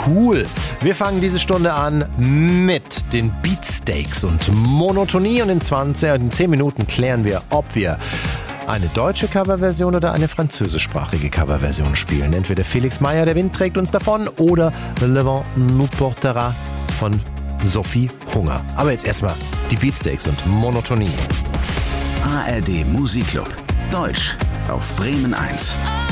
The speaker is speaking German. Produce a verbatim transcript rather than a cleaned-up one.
cool. Wir fangen diese Stunde an mit den Beatsteaks und Monotonie und in zwanzig, in zehn Minuten klären wir, ob wir eine deutsche Coverversion oder eine französischsprachige Coverversion spielen. Entweder Felix Meyer, der Wind trägt uns davon, oder Le Vent nous portera von Sophie Hunger. Aber jetzt erstmal die Beatsteaks und Monotonie. A R D Musikclub. Deutsch auf Bremen eins.